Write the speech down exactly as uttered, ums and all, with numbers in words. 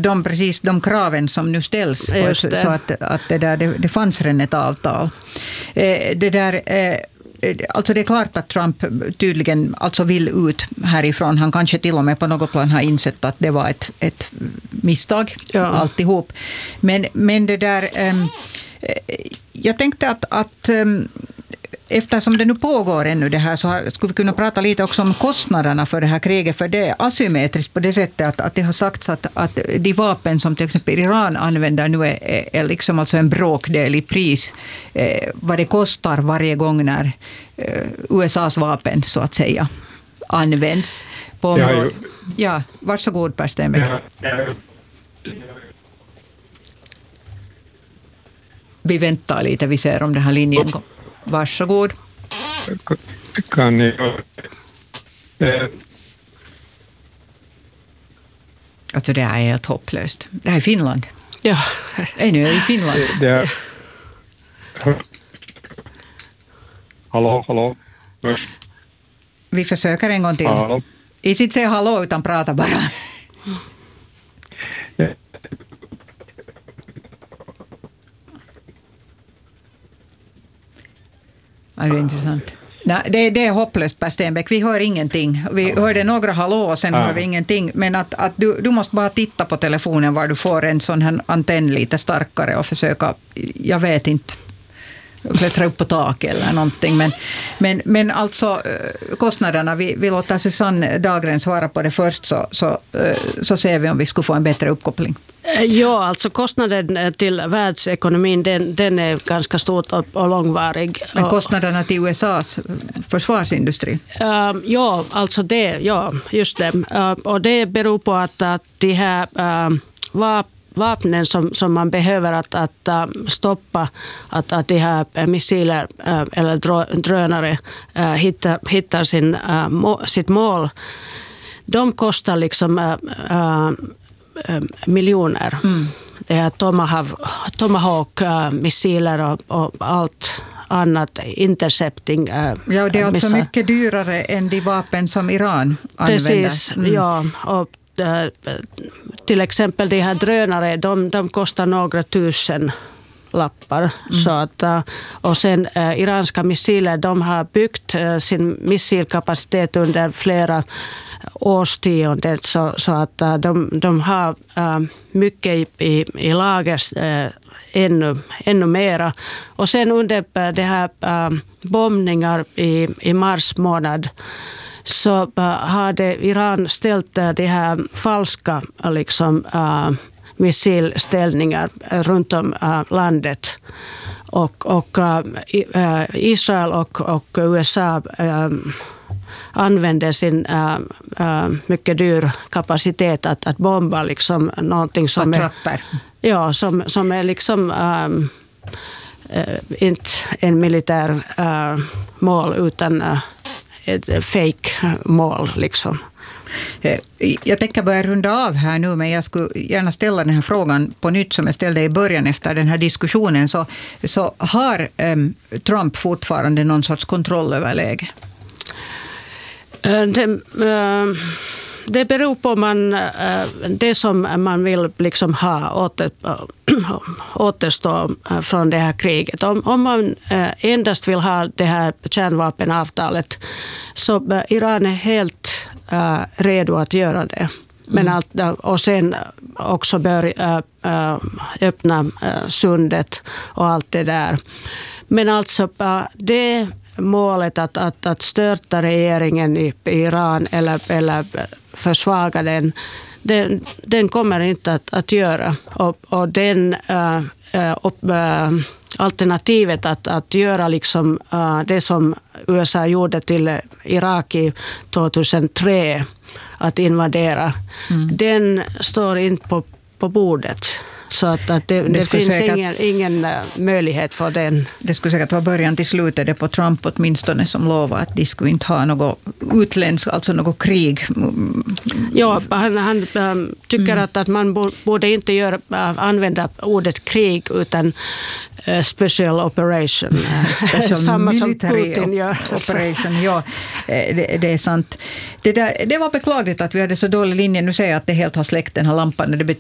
de, precis de kraven som nu ställs på ett, så att, att det, där, det, det fanns redan ett avtal. Eh, det där... Eh, Alltså det är klart att Trump tydligen alltså vill ut härifrån. Han kanske till och med på något plan har insett att det var ett, ett misstag, ja. Alltihop. Men, men det där... Um, jag tänkte att, att um, eftersom det nu pågår ännu det här, så skulle vi kunna prata lite också om kostnaderna för det här kriget. För det är asymmetriskt på det sättet att, att det har sagts att, att de vapen som till exempel Iran använder nu är, är, är liksom alltså en bråkdel i pris. Eh, vad det kostar varje gång när eh, U S A:s vapen så att säga används på området. Ja, varsågod Per Stenbeck. Vi väntar lite, vi ser om den här linjen går. Varsågod. Kan ni... Alltså det här är helt hopplöst. Det här är Finland. Ja. Ännu är det i Finland. Det är... Hallå, hallå. Vi försöker en gång till. Hallå. I sitt säga hallå utan prata bara. Ja, det är intressant. Nej, det, det är hopplöst, Per Stenbeck. Vi hör ingenting. Vi hörde några hallå och sen ja. hör vi ingenting. Men att, att du, du måste bara titta på telefonen var du får en sån här antenn lite starkare och försöka, jag vet inte, klättra upp på tak eller någonting. Men, men, men alltså kostnaderna, vi, vi låter Susanne Dahlgren svara på det först, så, så, så ser vi om vi skulle få en bättre uppkoppling. Ja, alltså kostnaden till världsekonomin den, den är ganska stor och, och långvarig. Men kostnaderna till U S A:s försvarsindustri? Uh, ja, alltså det, ja, just det. Uh, och det beror på att, att de här uh, vap, vapnen som, som man behöver att, att uh, stoppa att, att de här missiler uh, eller drönare uh, hittar, hittar sin, uh, må, sitt mål, de kostar liksom uh, uh, miljoner. Mm. Det är Tomahawk, Tomahawk-missiler och, och allt annat, intercepting. Ja, det är alltså missar. mycket dyrare än de vapen som Iran använder. Precis, mm. ja. Och, äh, till exempel de här drönare, de, de kostar några tusen lappar. Mm. Så att, och sen äh, iranska missiler, de har byggt äh, sin missilkapacitet under flera årstionden, så, så att uh, de, de har uh, mycket i, i, i lager uh, ännu, ännu mera. Och sen under uh, det här uh, bombningar i, i mars månad så uh, hade Iran ställt uh, de här falska uh, liksom, uh, missilställningar uh, runt om uh, landet. Och, och uh, Israel och, och U S A uh, använder sin äh, äh, mycket dyr kapacitet att, att bomba liksom någonting som är, ja, som, som är liksom äh, inte en militär äh, mål utan äh, ett fake mål liksom. Jag tänker börja runda av här nu, men jag skulle gärna ställa den här frågan på nytt som jag ställde i början efter den här diskussionen. Så, så har ähm, Trump fortfarande någon sorts kontroll över läget? Det, det beror på man, det som man vill liksom ha åter, återstå från det här kriget. Om, om man endast vill ha det här kärnvapenavtalet, så Iran är helt redo att göra det. Men Mm. att, och sen också bör öppna sundet och allt det där. Men alltså det målet att, att, att störta regeringen i Iran eller, eller försvaga den, den, den kommer inte att, att göra. Och, och den äh, äh, alternativet att, att göra liksom, äh, det som U S A gjorde till Irak i tjugohundratre, att invadera, mm. den står inte på, på bordet. Så att, att det, det, det finns säkert, ingen, ingen möjlighet för den. Det skulle säkert vara början till slutet det på Trump åtminstone som lovar att de skulle inte ha något utländskt, alltså något krig. Ja, han, han ähm, tycker mm. att, att man borde inte göra, äh, använda ordet krig utan äh, special operation. Special Samma som Putin gör. Operation, ja, det, det är sant. Det, där, det var beklagligt att vi hade så dålig linje. Nu säger jag att det helt har släckt den här lampan. Det betyder